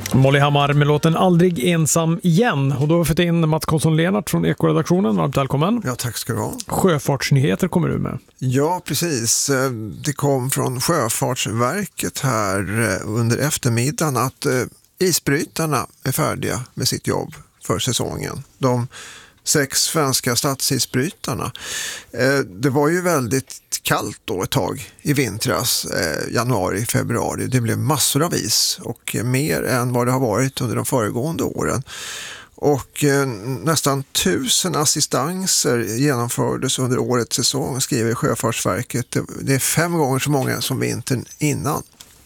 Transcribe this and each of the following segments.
Molly Hammar med låten Aldrig ensam igen. Och då har vi fått in Mats Karlsson-Lennart från Ekoredaktionen. Varmt välkommen. Ja, tack ska du ha. Sjöfartsnyheter kommer du med. Ja, precis. Det kom från Sjöfartsverket här under eftermiddagen att isbrytarna är färdiga med sitt jobb för säsongen. De 6 svenska stadsisbrytarna. Det var ju väldigt kallt då ett tag i vintras, januari, februari. Det blev massor av is och mer än vad det har varit under de föregående åren. Och nästan 1000 assistanser genomfördes under årets säsong, skriver Sjöfartsverket. Det är 5 gånger så många som vintern innan.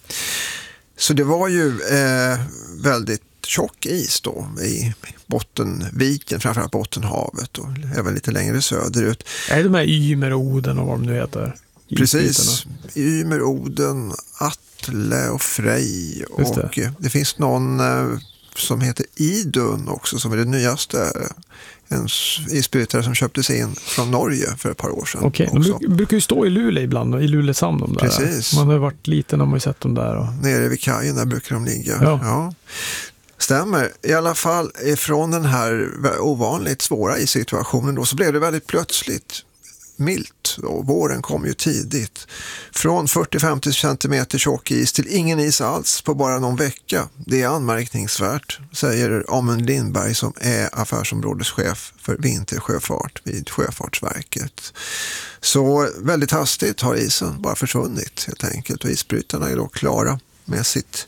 Så det var ju väldigt tjock is då i Bottenviken, framförallt Bottenhavet och även lite längre söderut. Är det de här Ymer och Oden och vad de nu heter? Precis, Ymer, Oden, Atle och Frej och det finns någon som heter Idun också som är det nyaste. En isbrytare som köptes in från Norge för ett par år sedan. Okej, de brukar ju stå i Luleå ibland, i Luleåshamn de där. Precis. Man har varit liten när man har sett dem där. Och... Nere vid kajen där brukar de ligga. Ja. Stämmer. I alla fall från den här ovanligt svåra isituationen då så blev det väldigt plötsligt milt. Våren kom ju tidigt. Från 40-50 centimeter tjock is till ingen is alls på bara någon vecka. Det är anmärkningsvärt, säger Amund Lindberg som är affärsområdeschef för vintersjöfart vid Sjöfartsverket. Så väldigt hastigt har isen bara försvunnit helt enkelt och isbrytarna är då klara med sitt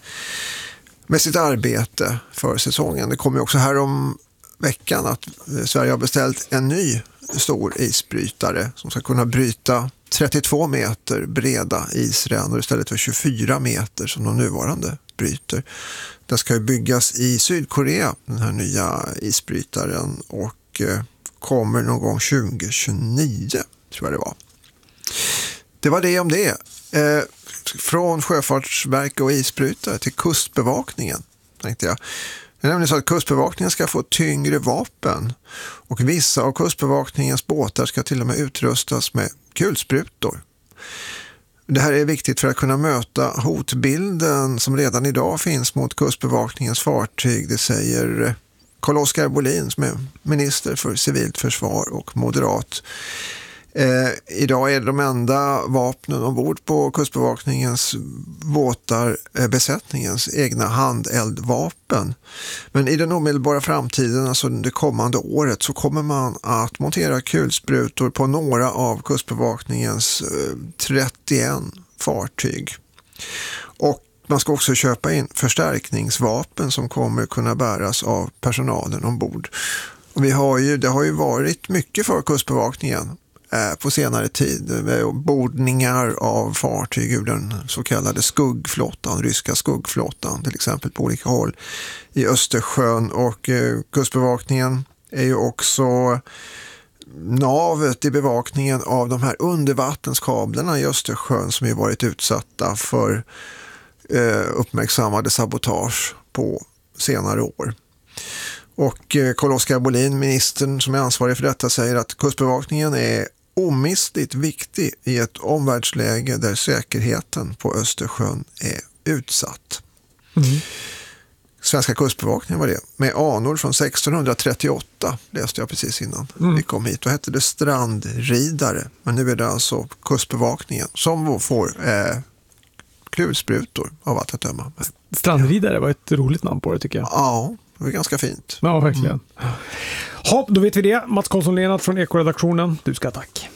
arbete för säsongen. Det kommer också här om veckan att Sverige har beställt en ny stor isbrytare som ska kunna bryta 32 meter breda isrännor istället för 24 meter som de nuvarande bryter. Den ska ju byggas i Sydkorea, den här nya isbrytaren, och kommer någon gång 2029 tror jag det var. Det var det om det. Från Sjöfartsverket och isbrytare till Kustbevakningen, tänkte jag. Det är nämligen så att Kustbevakningen ska få tyngre vapen och vissa av Kustbevakningens båtar ska till och med utrustas med kulsprutor. Det här är viktigt för att kunna möta hotbilden som redan idag finns mot Kustbevakningens fartyg, det säger Carl-Oskar Bolin som är minister för civilt försvar och moderat. Idag är de enda vapnen ombord på Kustbevakningens båtar besättningens egna handeldvapen. Men i den omedelbara framtiden, alltså det kommande året, så kommer man att montera kulsprutor på några av Kustbevakningens 31 fartyg. Och man ska också köpa in förstärkningsvapen som kommer kunna bäras av personalen ombord. Och det har ju varit mycket för Kustbevakningen på senare tid, bordningar av fartyg ur den så kallade skuggflottan, ryska skuggflottan till exempel på olika håll i Östersjön, och Kustbevakningen är ju också navet i bevakningen av de här undervattenskablarna i Östersjön som ju varit utsatta för uppmärksammade sabotage på senare år. Och Carl-Oskar Bolin, ministern som är ansvarig för detta, säger att Kustbevakningen är omistligt viktig i ett omvärldsläge där säkerheten på Östersjön är utsatt. Svenska Kustbevakningen var det. Med anor från 1638 läste jag precis innan vi kom hit. Då hette det strandridare. Men nu är det alltså Kustbevakningen som får kulsprutor av allt att döma. Strandridare var ett roligt namn på det tycker jag. Ja, det var ganska fint. Ja, verkligen. Då vet vi det. Mats Karlsson-Lennart från Ekoredaktionen. Du ska tack.